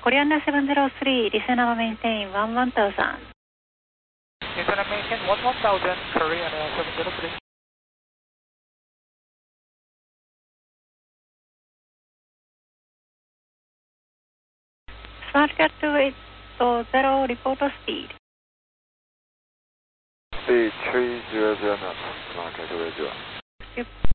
Korean 703, listener maintain 11,000. Listener maintain 11,000, Korean 703. SmartCat 280, report speed. Speed 300 knots, SmartCat 280. Yep.